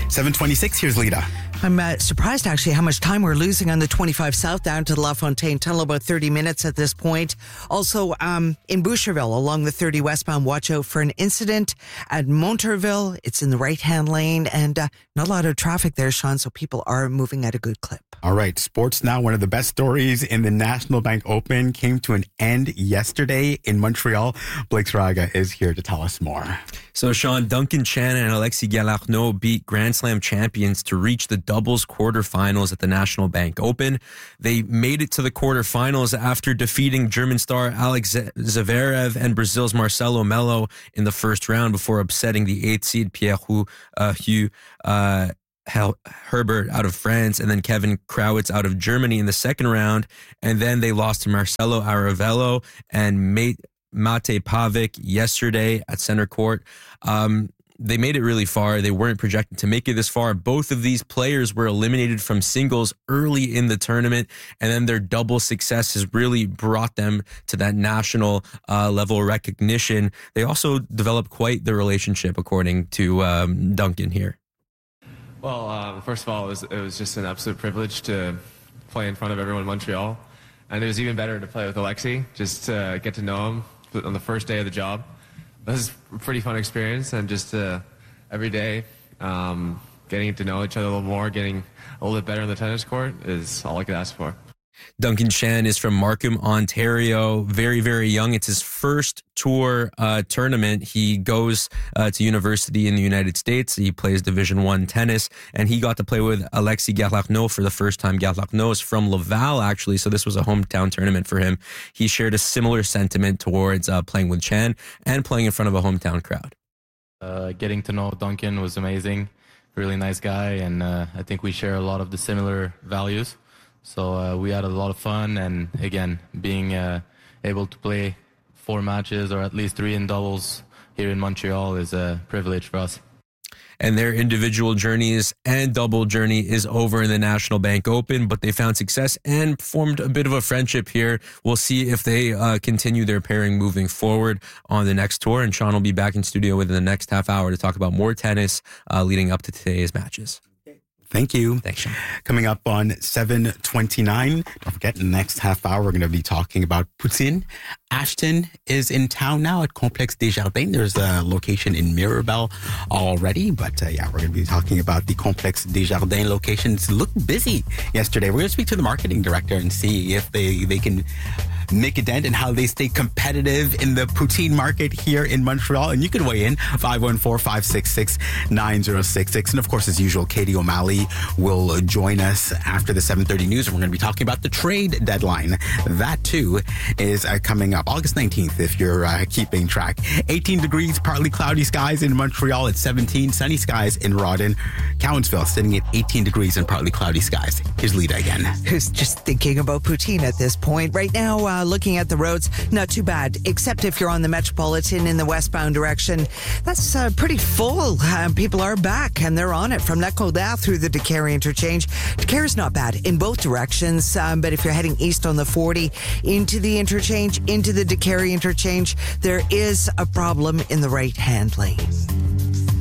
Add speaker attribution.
Speaker 1: 7:26, here's Lita.
Speaker 2: I'm surprised, actually, how much time we're losing on the 25 South down to the La Fontaine Tunnel, about 30 minutes at this point. Also, in Boucherville, along the 30 westbound, watch out for an incident at Monterville. It's in the right-hand lane, and not a lot of traffic there, Sean, so people are moving at a good clip.
Speaker 1: All right, sports now. One of the best stories in the National Bank Open came to an end yesterday in Montreal. Blake Sraga is here to tell us more.
Speaker 3: So, Sean, Duncan Chan and Alexis Galarneau beat Grand Slam champions to reach the doubles quarterfinals at the National Bank Open. They made it to the quarterfinals after defeating German star Alex Zverev and Brazil's Marcelo Melo in the first round before upsetting the 8th seed Pierre-Hugh Herbert out of France and then Kevin Krawietz out of Germany in the second round. And then they lost to Marcelo Aravello and Mate Pavic yesterday at center court. They made it really far. They weren't projected to make it this far. Both of these players were eliminated from singles early in the tournament, and then their double success has really brought them to that national level recognition. They also developed quite the relationship, according to Duncan here.
Speaker 4: Well, first of all, it was just an absolute privilege to play in front of everyone in Montreal, and it was even better to play with Alexi, just to get to know him on the first day of the job. It was a pretty fun experience, and just every day getting to know each other a little more, getting a little bit better on the tennis court is all I could ask for.
Speaker 3: Duncan Chan is from Markham, Ontario. Very, very young. It's his first tour tournament. He goes to university in the United States. He plays Division I tennis, and he got to play with Alexis Galarneau for the first time. Galarneau is from Laval, actually, so this was a hometown tournament for him. He shared a similar sentiment towards playing with Chan and playing in front of a hometown crowd.
Speaker 5: Getting to know Duncan was amazing. Really nice guy, and I think we share a lot of the similar values. So we had a lot of fun, and again, being able to play 4 matches or at least 3 in doubles here in Montreal is a privilege for us.
Speaker 3: And their individual journeys and double journey is over in the National Bank Open, but they found success and formed a bit of a friendship here. We'll see if they continue their pairing moving forward on the next tour, and Sean will be back in studio within the next half hour to talk about more tennis leading up to today's matches.
Speaker 1: Thank you.
Speaker 3: Thanks, Sean.
Speaker 1: Coming up on 7:29, don't forget, in the next half hour, we're going to be talking about poutine. Ashton is in town now at Complexe Desjardins. There's a location in Mirabel already, but we're going to be talking about the Complexe Desjardins locations. Looked busy yesterday. We're going to speak to the marketing director and see if they can make a dent and how they stay competitive in the poutine market here in Montreal. And you can weigh in 514-566-9066. And of course, as usual, Katie O'Malley will join us after the 7:30 news. And we're going to be talking about the trade deadline. That too is coming up August 19th, if you're keeping track. 18 degrees, partly cloudy skies in Montreal at 17, sunny skies in Rawdon. Cowansville sitting at 18 degrees and partly cloudy skies. Here's Lita again.
Speaker 2: Who's just thinking about poutine at this point. Right now, looking at the roads, not too bad, except if you're on the Metropolitan in the westbound direction. That's pretty full. People are back, and they're on it from Lac-Côte-d'Or through the Decarie interchange. Decarie is not bad in both directions, but if you're heading east on the 40 into the interchange, into the Decarie interchange, there is a problem in the right-hand lane.